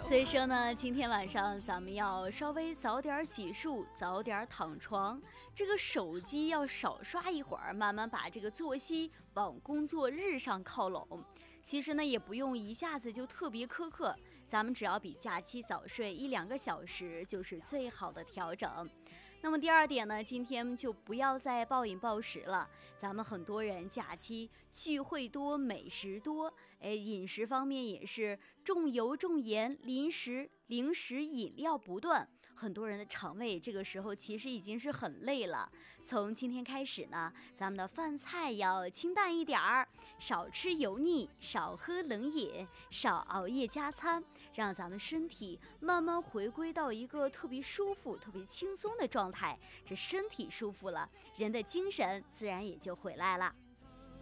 所以说呢，今天晚上咱们要稍微早点洗漱，早点躺床，这个手机要少刷一会儿，慢慢把这个作息往工作日上靠拢。其实呢，也不用一下子就特别苛刻，咱们只要比假期早睡1-2个小时，就是最好的调整。那么第二点呢，今天就不要再暴饮暴食了。咱们很多人假期聚会多，美食多，饮食方面也是重油重盐，零食饮料不断，很多人的肠胃这个时候其实已经是很累了。从今天开始呢，咱们的饭菜要清淡一点儿，少吃油腻，少喝冷饮，少熬夜加餐，让咱们身体慢慢回归到一个特别舒服、特别轻松的状态。这身体舒服了，人的精神自然也就回来了。